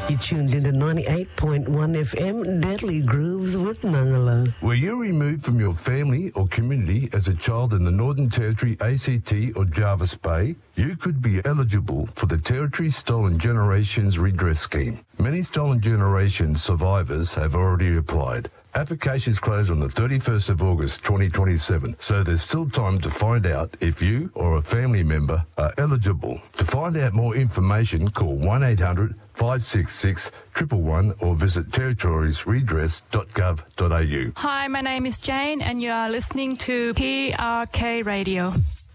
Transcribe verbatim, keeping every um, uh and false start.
You tuned into ninety-eight point one F M, Deadly Grooves with Nangala. Were you removed from your family or community as a child in the Northern Territory, A C T or Jervis Bay? You could be eligible for the Territory Stolen Generations Redress Scheme. Many Stolen Generations survivors have already applied. Applications close on the thirty-first of August twenty twenty-seven, so there's still time to find out if you or a family member are eligible. To find out more information, call one eight hundred five six six one one one or visit territories redress dot gov dot a u. Hi, my name is Jane and you are listening to P R K Radio.